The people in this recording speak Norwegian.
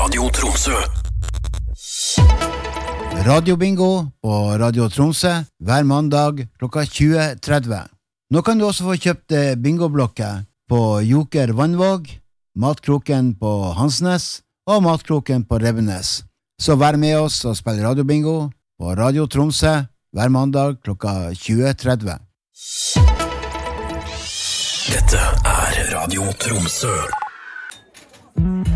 Radio Tromsø. Radiobingo på Radio Tromsø hver mandag klokka 20:30. Nå kan du også få kjøpt bingoblokker på Joker Vannvåg, Matkroken på Hansnes og Matkroken på Revenes. Så vær med oss og spill radiobingo på Radio Tromsø hver mandag klokka 20:30. Dette er Radio Tromsø.